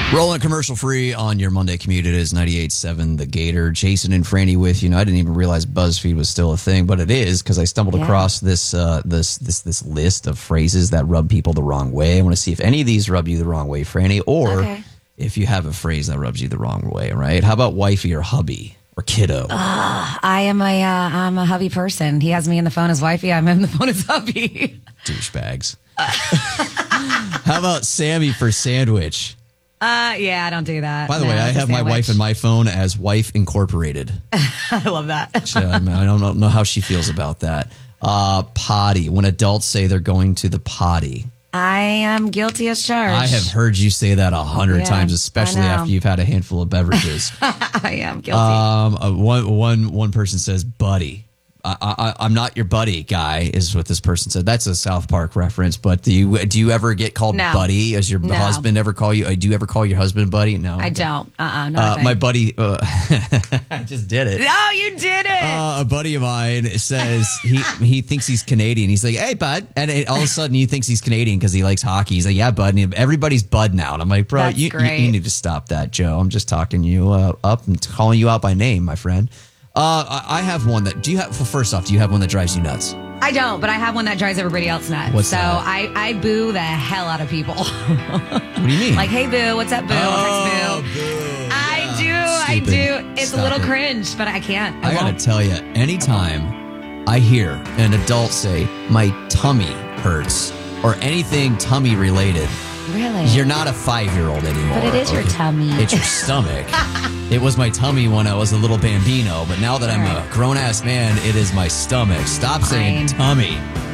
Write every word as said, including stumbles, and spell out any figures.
Rolling commercial free on your Monday commute. It is ninety-eight point seven The Gator. Jason and Franny with you. Know, I didn't even realize BuzzFeed was still a thing, but it is because I stumbled yeah. across this uh, this this this list of phrases that rub people the wrong way. I want to see if any of these rub you the wrong way, Franny, or okay. if you have a phrase that rubs you the wrong way. Right? How about wifey or hubby or kiddo? Uh, I am a uh, I'm a hubby person. He has me in the phone as wifey. I'm in the phone as hubby. Douchebags. How about Sammy for sandwich? Uh, yeah, I don't do that. By the no, way, I have my wife in my phone as Wife Incorporated. I love that. So, I, mean, I don't know how she feels about that. Uh, potty. When adults say they're going to the potty. I am guilty as charged. I have heard you say that a hundred yeah, times, especially after you've had a handful of beverages. I am guilty. Um, uh, one, one, one person says, buddy. I, I, I'm not your buddy, guy, is what this person said. That's a South Park reference. But do you do you ever get called no. buddy? Does your no. husband ever call you? Do you ever call your husband buddy? No, I don't. Uh-uh, uh My buddy, uh, I just did it. Oh, you did it. Uh, a buddy of mine says he he thinks he's Canadian. He's like, hey, bud, and it, all of a sudden he thinks he's Canadian because he likes hockey. He's like, yeah, bud. And everybody's bud now. And I'm like, bro, you, you, you need to stop that, Joe. I'm just talking you uh, up and calling you out by name, my friend. Uh, I have one that, do you have, well, first off, do you have one that drives you nuts? I don't, but I have one that drives everybody else nuts. What's so that? I, I boo the hell out of people. What do you mean? Like, hey, boo, what's up, boo? Oh, Thanks, boo. boo. I Yeah. do, Stupid. I do. It's Stop a little it. cringe, but I can't. I, I gotta won't. tell you, anytime I hear an adult say, my tummy hurts, or anything tummy related, Really? you're not a five-year-old anymore. But it is your tummy. It's your stomach. It was my tummy when I was a little bambino, but now that I'm All right. a grown-ass man, it is my stomach. Stop saying Fine. tummy.